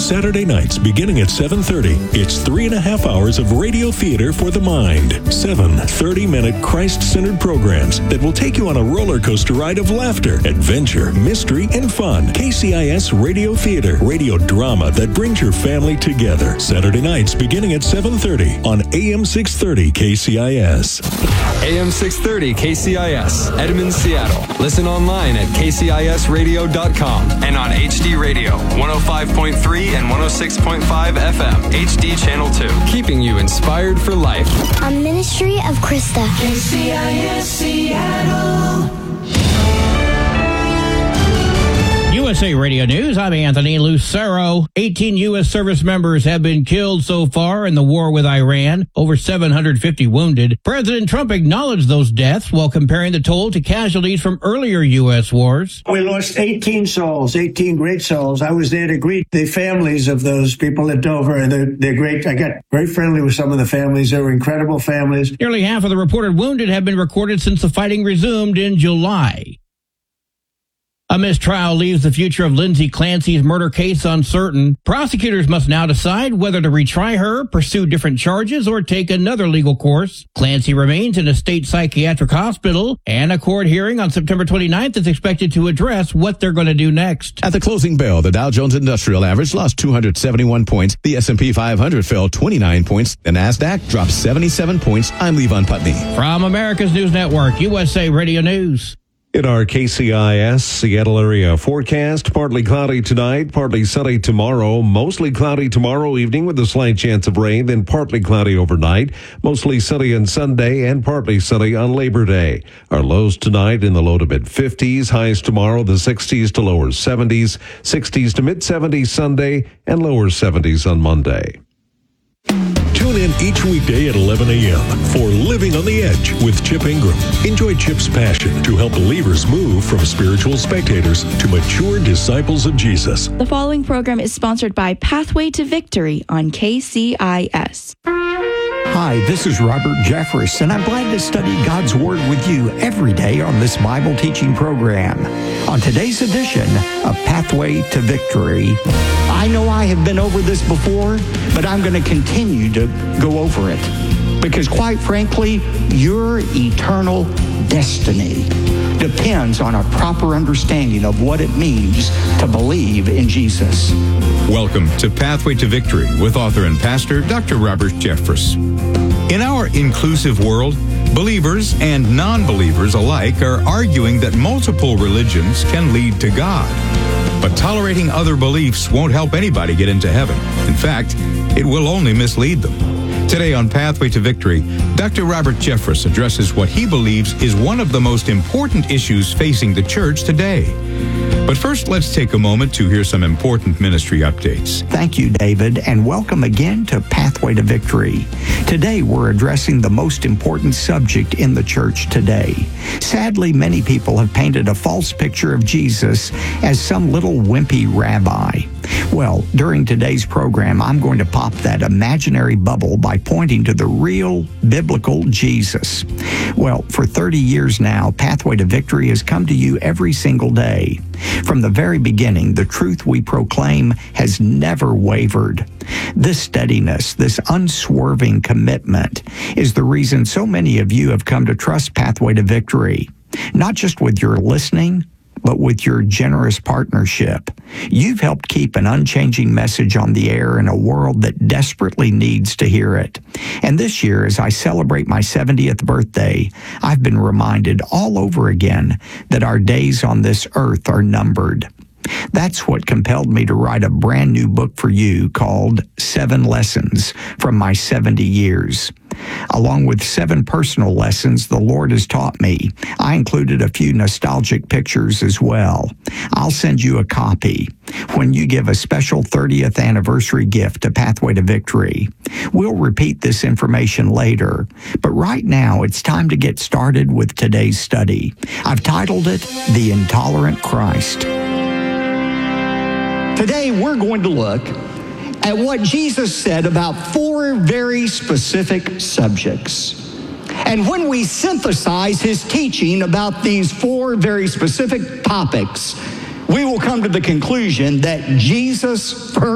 Saturday nights beginning at 7:30. It's 3.5 hours of radio theater for the mind. 7 30-minute Christ-centered programs that will take you on a roller coaster ride of laughter, adventure, mystery, and fun. KCIS Radio Theater, radio drama that brings your family together. Saturday nights beginning at 7:30 on AM 630 KCIS. AM 630 KCIS, Edmond, Seattle. Listen online at kcisradio.com and on HD Radio, 105.3 and 106.5 FM, HD Channel 2. Keeping you inspired for life. A ministry of Krista. KCIS Seattle. USA Radio News, I'm Anthony Lucero. 18 U.S. service members have been killed so far in the war with Iran, over 750 wounded. President Trump acknowledged those deaths while comparing the toll to casualties from earlier U.S. wars. We lost 18 souls, 18 great souls. I was there to greet the families of those people at Dover, and they're great. I got very friendly with some of the families. They were incredible families. Nearly half of the reported wounded have been recorded since the fighting resumed in July. A mistrial leaves the future of Lindsay Clancy's murder case uncertain. Prosecutors must now decide whether to retry her, pursue different charges, or take another legal course. Clancy remains in a state psychiatric hospital, and a court hearing on September 29th is expected to address what they're going to do next. At the closing bell, the Dow Jones Industrial Average lost 271 points. The S&P 500 fell 29 points. The NASDAQ dropped 77 points. I'm Levon Putney. From America's News Network, USA Radio News. In our KCIS Seattle area forecast, partly cloudy tonight, partly sunny tomorrow, mostly cloudy tomorrow evening with a slight chance of rain, then partly cloudy overnight, mostly sunny on Sunday and partly sunny on Labor Day. Our lows tonight in the low to mid 50s, highs tomorrow the 60s to lower 70s, 60s to mid 70s Sunday and lower 70s on Monday. Tune in each weekday at 11 a.m. for Living on the Edge with Chip Ingram. Enjoy Chip's passion to help believers move from spiritual spectators to mature disciples of Jesus. The following program is sponsored by Pathway to Victory on KCIS. Hi, this is Robert Jeffress, and I'm glad to study God's Word with you every day on this Bible teaching program. On today's edition of Pathway to Victory, I know I have been over this before, but I'm going to continue to go over it. Because quite frankly, your eternal destiny depends on a proper understanding of what it means to believe in Jesus. Welcome to Pathway to Victory with author and pastor Dr. Robert Jeffress. In our inclusive world, believers and non-believers alike are arguing that multiple religions can lead to God. But tolerating other beliefs won't help anybody get into heaven. In fact, it will only mislead them. Today on Pathway to Victory, Dr. Robert Jeffress addresses what he believes is one of the most important issues facing the church today. But first, let's take a moment to hear some important ministry updates. Thank you, David, and welcome again to Pathway to Victory. Today, we're addressing the most important subject in the church today. Sadly, many people have painted a false picture of Jesus as some little wimpy rabbi. Well, during today's program, I'm going to pop that imaginary bubble by pointing to the real biblical Jesus. Well, for 30 years now, Pathway to Victory has come to you every single day. From the very beginning, the truth we proclaim has never wavered. This steadiness, this unswerving commitment is the reason so many of you have come to trust Pathway to Victory, not just with your listening, but with your generous partnership. You've helped keep an unchanging message on the air in a world that desperately needs to hear it. And this year, as I celebrate my 70th birthday, I've been reminded all over again that our days on this earth are numbered. That's what compelled me to write a brand new book for you called 7 Lessons from My 70 Years. Along with 7 personal lessons the Lord has taught me, I included a few nostalgic pictures as well. I'll send you a copy when you give a special 30th anniversary gift to Pathway to Victory. We'll repeat this information later, but right now it's time to get started with today's study. I've titled it, The Intolerant Christ. Today we're going to look at what Jesus said about 4 very specific subjects. And when we synthesize his teaching about these 4 very specific topics, we will come to the conclusion that Jesus